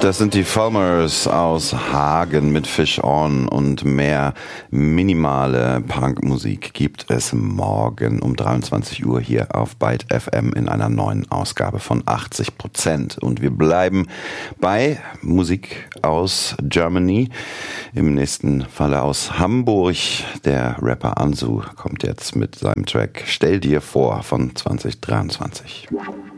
Das sind die Fulmers aus Hagen mit Fish On und mehr minimale Punkmusik gibt es morgen um 23 Uhr hier auf Byte FM in einer neuen Ausgabe von 80%. Und wir bleiben bei Musik aus Germany, im nächsten Falle aus Hamburg. Der Rapper Ansu kommt jetzt mit seinem Track Stell dir vor von 2023.